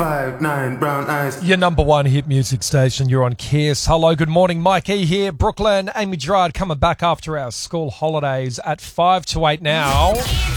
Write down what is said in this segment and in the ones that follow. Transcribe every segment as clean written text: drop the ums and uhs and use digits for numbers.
5'9", brown eyes. Your number one hit music station. You're on Kiss. Hello, good morning. Mike E here. Brooklyn, Amy Gerard coming back after our school holidays at 5 to 8 now.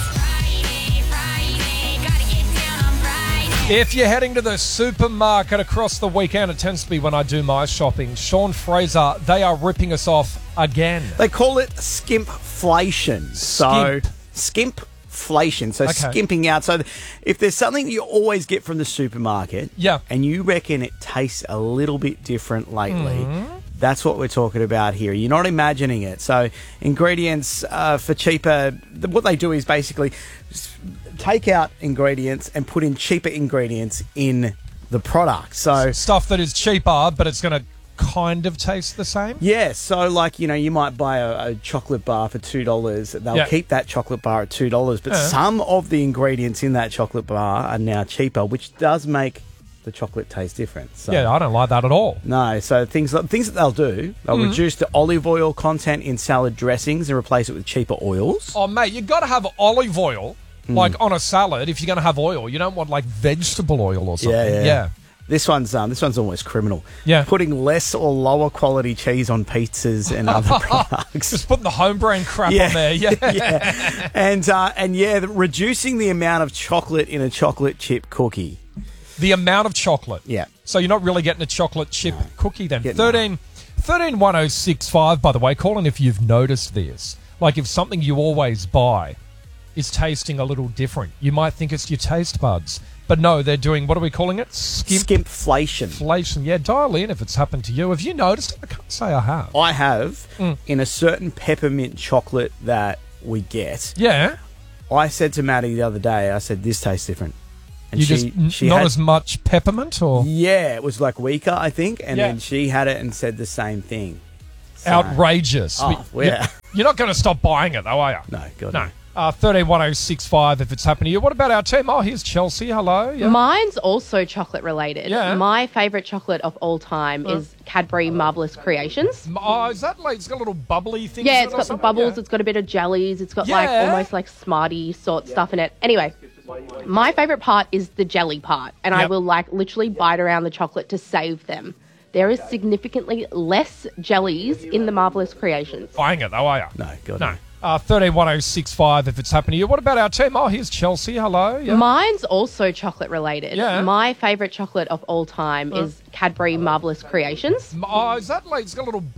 If you're heading to the supermarket across the weekend, it tends to be when I do my shopping. Sean Fraser, they are ripping us off again. They call it skimpflation. So skimpflation. So skimping out. So if there's something you always get from the supermarket, and you reckon it tastes a little bit different lately, that's what we're talking about here. You're not imagining it. So ingredients for cheaper, what they do is basically take out ingredients and put in cheaper ingredients in the product. So stuff that is cheaper, but it's going to kind of taste the same? Yeah, so like, you might buy a chocolate bar for $2. They'll keep that chocolate bar at $2, but some of the ingredients in that chocolate bar are now cheaper, which does make the chocolate taste different. So, yeah, I don't like that at all. No, so things that they'll do, they'll reduce the olive oil content in salad dressings and replace it with cheaper oils. Oh, mate, you've got to have olive oil, like on a salad. If you're going to have oil, you don't want like vegetable oil or something. Yeah. This one's almost criminal. Yeah. Putting less or lower quality cheese on pizzas and other products. Just putting the home brand crap on there. Yeah. And reducing the amount of chocolate in a chocolate chip cookie. The amount of chocolate. Yeah. So you're not really getting a chocolate chip cookie then. 131065, by the way, call in if you've noticed this. Like if something you always buy is tasting a little different. You might think it's your taste buds. But no, they're doing, what are we calling it? Skimpflation. Inflation. Yeah, dial in if it's happened to you. Have you noticed it? I can't say I have. I have. In a certain peppermint chocolate that we get. Yeah. I said to Maddie the other day, I said, this tastes different. And she not as much peppermint? Or yeah, it was like weaker, I think. And then she had it and said the same thing. So, outrageous. Oh, yeah. You're not going to stop buying it, though, are you? No, God. No. 131065 if it's happened to you. What about our team? Oh, here's Chelsea. Hello. Yeah. Mine's also chocolate related. Yeah. My favourite chocolate of all time is Cadbury Marvellous Creations. Oh, is that like, it's got a little bubbly thing? Yeah, it's got the bubbles, it's got a bit of jellies, it's got like almost like Smartie sort stuff in it. Anyway, my favourite part is the jelly part, and I will like literally bite around the chocolate to save them. There is significantly less jellies in the Marvellous Creations. Buying it though, are you? No, God. No. 131065 if it's happened to you. What about our team? Oh, here's Chelsea. Hello. Yeah. Mine's also chocolate related. Yeah. My favourite chocolate of all time is Cadbury Marvellous Creations. Oh, is that like, it's got a little